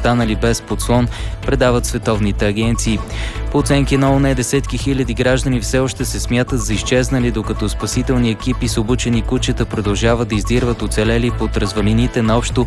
останали без подслон, предават световните агенции. По оценки на ООН, десетки хиляди граждани все още се смятат за изчезнали, докато спасителни екипи с обучени кучета продължават да издирват оцелели под развалините на общо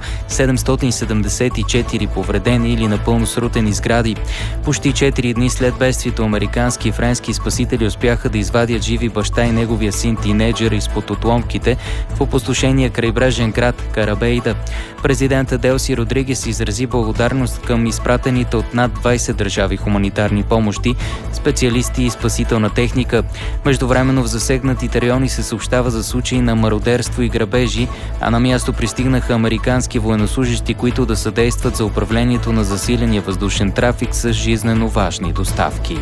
774 повредени или напълно срутени сгради. Почти 4 дни след бедствието, американски и френски спасители успяха да извадят живи баща и неговия син тинейджър изпод отломките в опустошения крайбрежен град Карабейда. Президентът Делси Родригес изрази благодарност към изпратените от над 20 държави хуманитарни помощи, специалисти и спасителна техника. Междувременно в засегнатите райони се съобщава за случаи на мародерство и грабежи, а на място пристигнаха американски военнослужещи, които да съдействат за управлението на засиления въздушен трафик с жизнено важни доставки.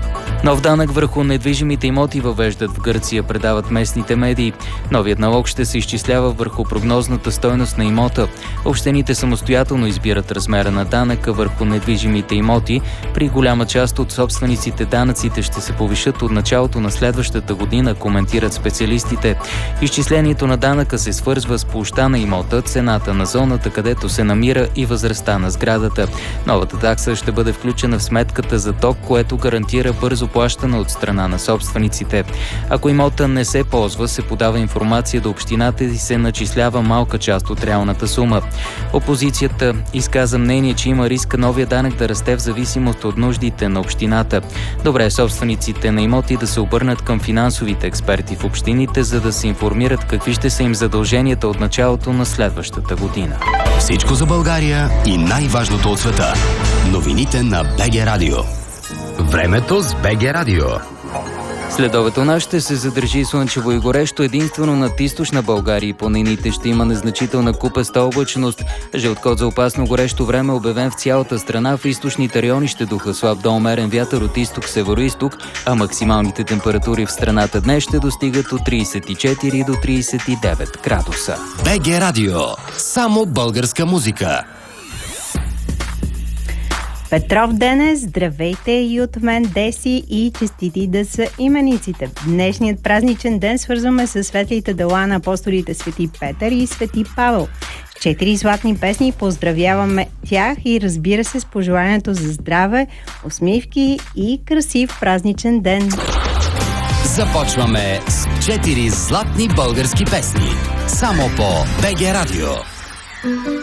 Нов данък върху недвижимите имоти въвеждат в Гърция, предават местните медии. Новият налог ще се изчислява върху прогнозната стойност на имота. Общините самостоятелно избират размера на данъка върху недвижимите имоти. При голяма част от собствениците данъците ще се повишат от началото на следващата година, коментират специалистите. Изчислението на данъка се свързва с площта на имота, цената на зоната, където се намира и възрастта на сградата. Новата такса ще бъде включена в сметката за ток, което гарантира бързо плащане от страна на собствениците. Ако имота не се ползва, се подава информация до общината и се начислява малка част от реалната сума. Опозицията изказа мнение, че има риск новия данък да расте в зависимост от нуждите на общината. Добре е собствениците на имоти да се обърнат към финансовите експерти в общините, за да се информират какви ще са им задълженията от началото на следващата година. Всичко за България и най-важното от света. Новините на БГ Радио. Времето с БГ Радио. Следобед у нас ще се задържи слънчево и горещо единствено над източна България и планините ще има незначителна купеста облачност. Жълт код за опасно горещо време обявен в цялата страна. В източните райони ще духа слаб до умерен вятър от изток-североизток, а максималните температури в страната днес ще достигат от 34 до 39 градуса. БГ Радио. Само българска музика. Петров ден е, здравейте и от мен Деси и честити да са имениците. Днешният празничен ден свързваме с светлите дела на апостолите Свети Петър и Свети Павел. 4 златни песни, поздравяваме тях и разбира се с пожеланието за здраве, усмивки и красив празничен ден. Започваме с 4 златни български песни. Само по БГ Радио.